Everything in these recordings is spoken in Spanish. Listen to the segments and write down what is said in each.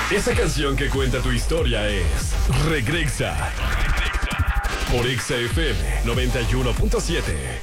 Esa canción que cuenta tu historia es Regrexa. Por Exa FM 91.7.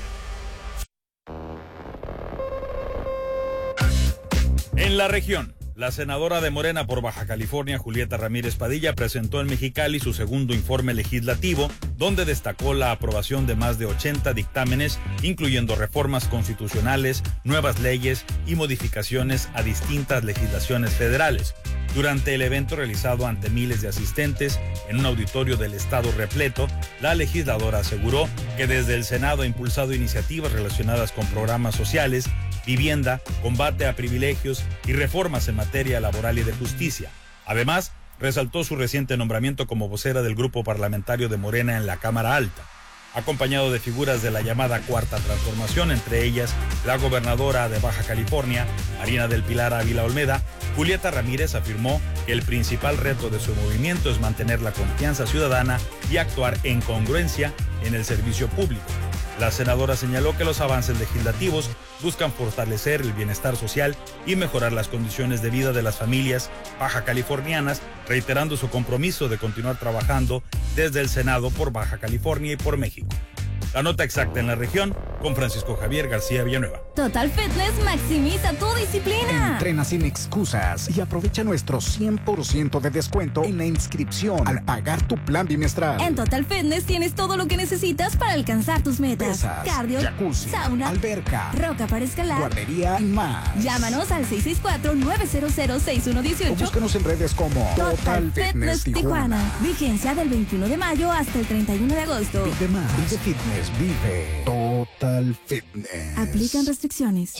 En la región, la senadora de Morena por Baja California, Julieta Ramírez Padilla, presentó en Mexicali su segundo informe legislativo, donde destacó la aprobación de más de 80 dictámenes, incluyendo reformas constitucionales, nuevas leyes y modificaciones a distintas legislaciones federales. Durante el evento realizado ante miles de asistentes en un auditorio del estado repleto, la legisladora aseguró que desde el Senado ha impulsado iniciativas relacionadas con programas sociales, vivienda, combate a privilegios y reformas en materia laboral y de justicia. Además, resaltó su reciente nombramiento como vocera del grupo parlamentario de Morena en la Cámara Alta, acompañado de figuras de la llamada Cuarta Transformación, entre ellas la gobernadora de Baja California, Marina del Pilar Ávila Olmeda. Julieta Ramírez afirmó que el principal reto de su movimiento es mantener la confianza ciudadana y actuar en congruencia en el servicio público. La senadora señaló que los avances legislativos buscan fortalecer el bienestar social y mejorar las condiciones de vida de las familias baja californianas, reiterando su compromiso de continuar trabajando desde el Senado por Baja California y por México. La nota exacta en la región con Francisco Javier García Villanueva. Total Fitness maximiza tu disciplina. Entrena sin excusas y aprovecha nuestro 100% de descuento en la inscripción al pagar tu plan bimestral. En Total Fitness tienes todo lo que necesitas para alcanzar tus metas. Pesas, cardio, jacuzzi, sauna, alberca, roca para escalar, guardería y más. Llámanos al 664-900-6118 o búscanos en redes como Total Fitness Tijuana. Vigencia del 21 de mayo hasta el 31 de agosto. Vive más, vive fitness, vive Total Fitness. Aplican restricciones.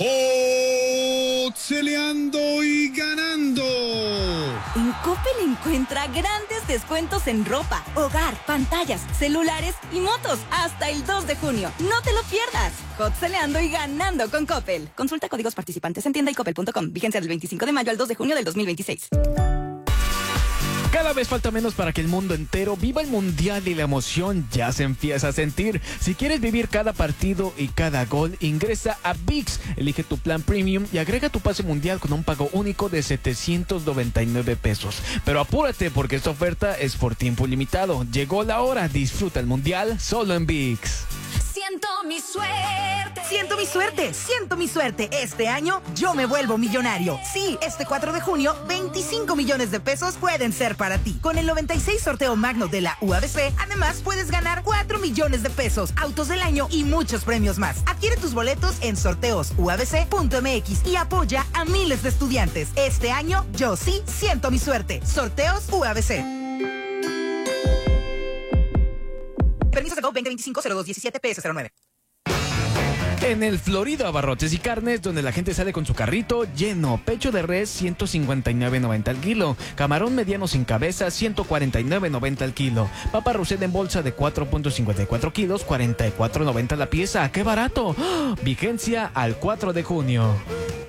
Celeando y ganando. En Coppel encuentra grandes descuentos en ropa, hogar, pantallas, celulares y motos hasta el 2 de junio. No te lo pierdas. Celeando y ganando con Coppel. Consulta códigos participantes en tienda y coppel.com. Vigencia del 25 de mayo al 2 de junio del 2026. Cada vez falta menos para que el mundo entero viva el mundial y la emoción ya se empieza a sentir. Si quieres vivir cada partido y cada gol, ingresa a ViX, elige tu plan premium y agrega tu pase mundial con un pago único de 799 pesos. Pero apúrate porque esta oferta es por tiempo limitado. Llegó la hora, disfruta el mundial solo en ViX. Siento mi suerte. Siento mi suerte. Siento mi suerte. Este año yo me vuelvo millonario. Sí, este 4 de junio, 25 millones de pesos pueden ser para ti. Con el 96 sorteo magno de la UABC, además puedes ganar 4 millones de pesos, autos del año y muchos premios más. Adquiere tus boletos en sorteosuabc.mx y apoya a miles de estudiantes. Este año yo sí siento mi suerte. Sorteos UABC. Permiso de 2025-0217 PS09. En el Florido Abarrotes y Carnes, donde la gente sale con su carrito lleno. Pecho de res, 159.90 al kilo. Camarón mediano sin cabeza, 149.90 al kilo. Papa Rousset en bolsa de 4.54 kilos, 44.90 la pieza. ¡Qué barato! ¡Oh! Vigencia al 4 de junio.